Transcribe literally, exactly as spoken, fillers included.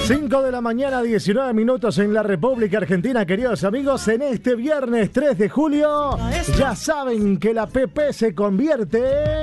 cinco de la mañana, diecinueve minutos en la República Argentina, queridos amigos. En este viernes tres de julio, ya saben que la P P se convierte